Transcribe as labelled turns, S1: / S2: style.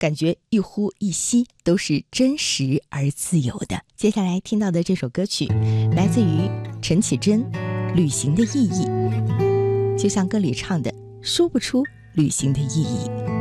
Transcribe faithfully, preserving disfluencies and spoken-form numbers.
S1: 感觉一呼一吸都是真实而自由的。接下来听到的这首歌曲来自于陈绮贞，《旅行的意义》，就像歌里唱的，说不出旅行的意义。